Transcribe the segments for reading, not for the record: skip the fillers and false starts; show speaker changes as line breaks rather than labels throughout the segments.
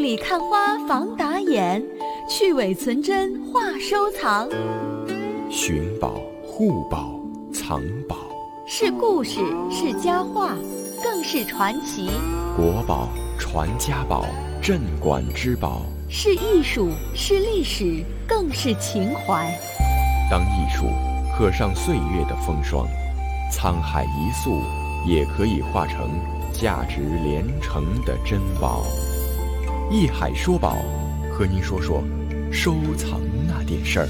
里看花防打眼，去伪存真话收藏。
寻宝、护宝、藏宝，
是故事，是佳话，更是传奇。
国宝、传家宝，镇馆之宝，
是艺术，是历史，更是情怀。
当艺术刻上岁月的风霜，沧海一粟也可以化成价值连城的珍宝。艺海说宝，和您说说收藏那点事儿。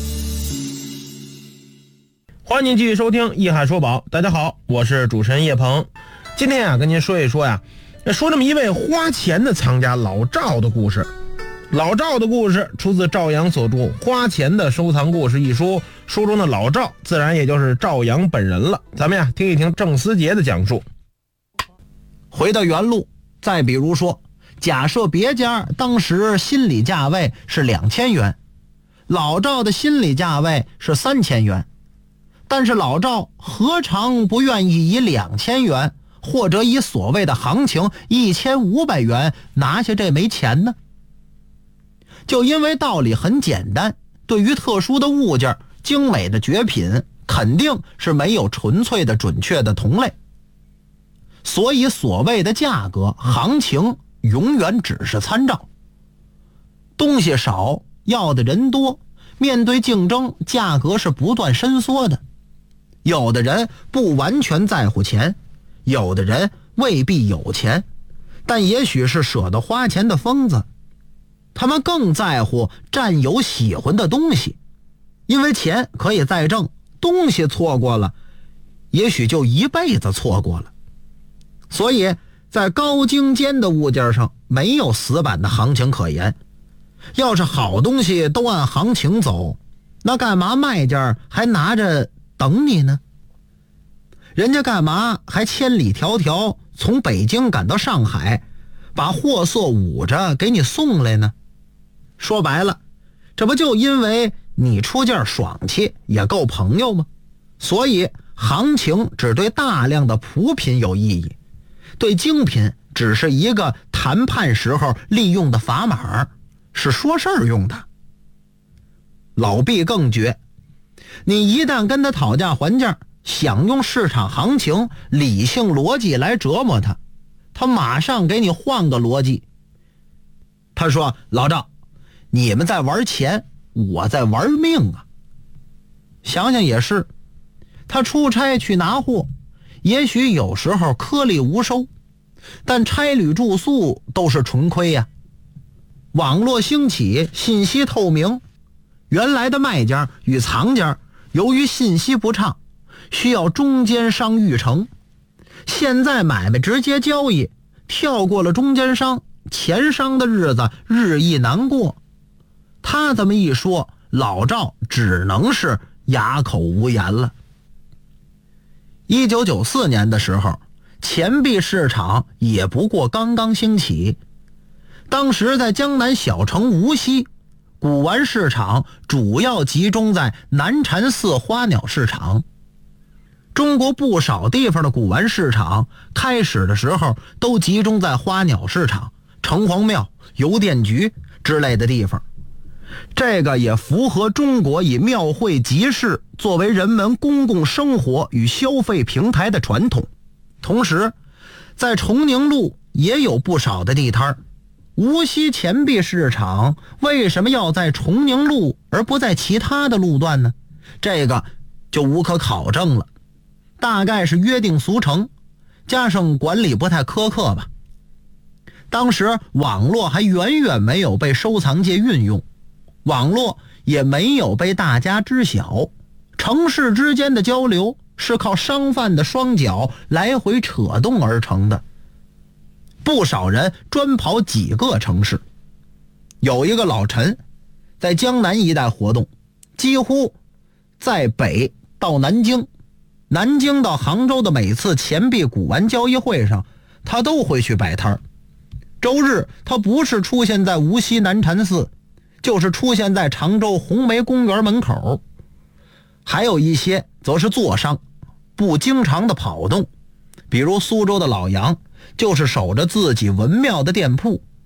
欢迎您继续收听艺海说宝。大家好，我是主持人叶鹏。今天跟您说一说说这么一位花钱的藏家老赵的故事。老赵的故事出自赵阳所著《花钱的收藏故事》一书，书中的老赵自然也就是赵阳本人了。咱们听一听郑思杰的讲述。
回到原路，再比如说，假设别家当时心理价位是2000元，老赵的心理价位是3000元，但是老赵何尝不愿意以2000元或者以所谓的行情1500元拿下这枚钱呢？就因为道理很简单，对于特殊的物件、精美的绝品，肯定是没有纯粹的准确的同类，所以所谓的价格行情永远只是参照。东西少，要的人多，面对竞争，价格是不断伸缩的。有的人不完全在乎钱，有的人未必有钱，但也许是舍得花钱的疯子。他们更在乎占有喜欢的东西，因为钱可以再挣，东西错过了，也许就一辈子错过了。所以在高精尖的物件上没有死板的行情可言。要是好东西都按行情走，那干嘛卖家还拿着等你呢？人家干嘛还千里迢迢从北京赶到上海，把货色捂着给你送来呢？说白了，这不就因为你出件爽气也够朋友吗？所以行情只对大量的普品有意义，对精品只是一个谈判时候利用的砝码，是说事儿用的。老毕更绝，你一旦跟他讨价还价，想用市场行情、理性逻辑来折磨他，他马上给你换个逻辑。他说：老赵，你们在玩钱，我在玩命啊。想想也是，他出差去拿货，也许有时候颗粒无收，但差旅住宿都是纯亏呀。网络兴起，信息透明，原来的卖家与藏家由于信息不畅，需要中间商预成。现在买卖直接交易，跳过了中间商，钱商的日子日益难过。他这么一说，老赵只能是哑口无言了。1994年的时候，钱币市场也不过刚刚兴起。当时在江南小城无锡，古玩市场主要集中在南禅寺花鸟市场。中国不少地方的古玩市场开始的时候都集中在花鸟市场、城隍庙、邮电局之类的地方。这个也符合中国以庙会集市作为人们公共生活与消费平台的传统。同时，在崇宁路也有不少的地摊。无锡钱币市场为什么要在崇宁路而不在其他的路段呢？这个就无可考证了，大概是约定俗成，加上管理不太苛刻吧。当时网络还远远没有被收藏界运用，网络也没有被大家知晓，城市之间的交流是靠商贩的双脚来回扯动而成的。不少人专跑几个城市。有一个老陈在江南一带活动，几乎在北到南京，南京到杭州的每次钱币古玩交易会上，他都会去摆摊。周日他不是出现在无锡南禅寺，就是出现在常州红梅公园门口。还有一些则是坐商，不经常的跑动，比如苏州的老杨就是守着自己文庙的店铺，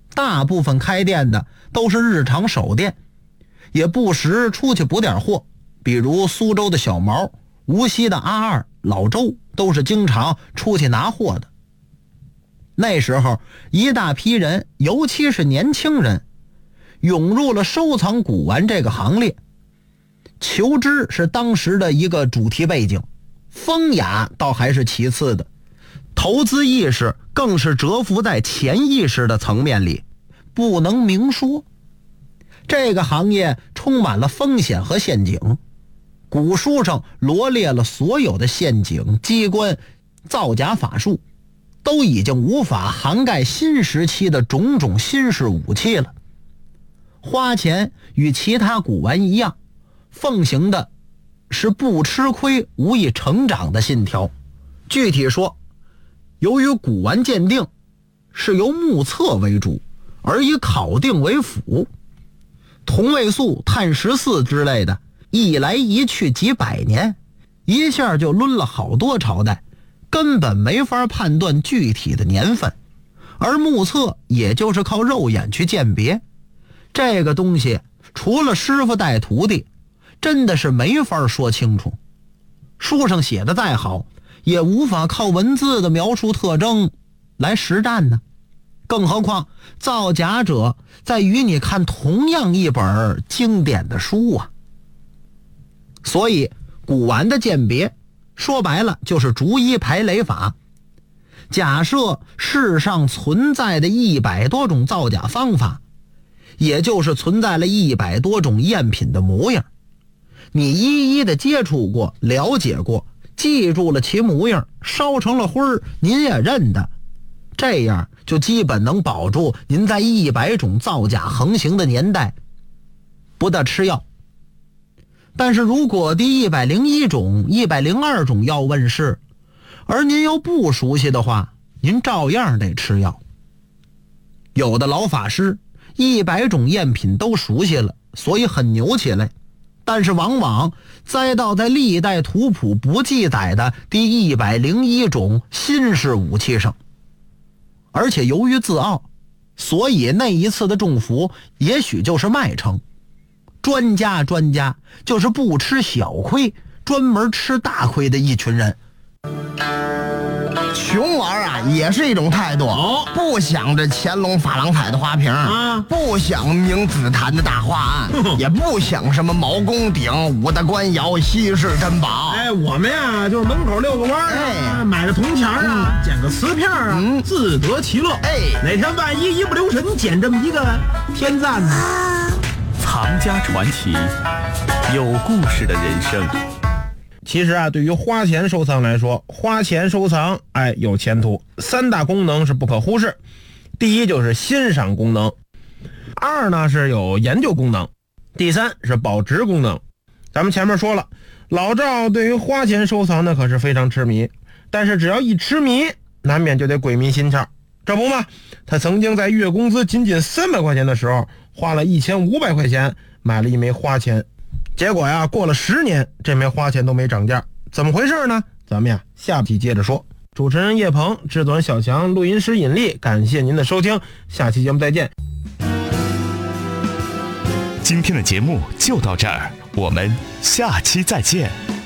大部分开店的都是日常守店，也不时出去补点货，比如苏州的小毛、无锡的阿二、老周都是经常出去拿货的。那时候一大批人，尤其是年轻人，涌入了收藏古玩这个行列。求知是当时的一个主题背景，风雅倒还是其次的，投资意识更是蛰伏在潜意识的层面里，不能明说。这个行业充满了风险和陷阱，古书上罗列了所有的陷阱、机关、造假法术，都已经无法涵盖新时期的种种新式武器了。花钱与其他古玩一样，奉行的是不吃亏无以成长的信条。具体说，由于古玩鉴定是由目测为主，而以考定为辅，同位素、碳14之类的一来一去几百年，一下就抡了好多朝代，根本没法判断具体的年份，而目测也就是靠肉眼去鉴别。这个东西除了师傅带徒弟，真的是没法说清楚。书上写的再好，也无法靠文字的描述特征来实战呢。更何况造假者在与你看同样一本经典的书啊。所以古玩的鉴别说白了就是逐一排雷法。假设世上存在的100多种造假方法，也就是存在了100多种赝品的模样，你一一的接触过、了解过，记住了其模样，烧成了灰儿您也认得，这样就基本能保住您在100种造假横行的年代不得吃药。但是如果第101种、102种药问世，而您又不熟悉的话，您照样得吃药。有的老法师100种赝品都熟悉了，所以很牛起来，但是往往栽到在历代图谱不记载的第101种新式武器上。而且由于自傲，所以那一次的中伏也许就是麦城。专家就是不吃小亏，专门吃大亏的一群人。
穷玩啊，也是一种态度。不想着乾隆珐琅彩的花瓶啊，不想明紫檀的大画案，也不想什么毛公鼎、武大官窑、稀世珍宝。
我们呀就是门口遛个弯儿，买个铜钱啊，捡个瓷片啊，自得其乐。哪天万一一不留神捡这么一个天赞呢？
藏家传奇，有故事的人生。
其实啊，对于花钱收藏来说，花钱收藏有前途。3大功能是不可忽视。第一就是欣赏功能，2呢是有研究功能，第3是保值功能。咱们前面说了，老赵对于花钱收藏呢可是非常痴迷，但是只要一痴迷，难免就得鬼迷心窍。这不嘛，他曾经在月工资仅仅300块钱的时候，花了1500块钱买了一枚花钱。结果呀，过了10年，这枚花钱都没涨价，怎么回事呢？咱们呀下期接着说。主持人叶鹏，制作人小强，录音师尹力，感谢您的收听，下期节目再见。
今天的节目就到这儿，我们下期再见。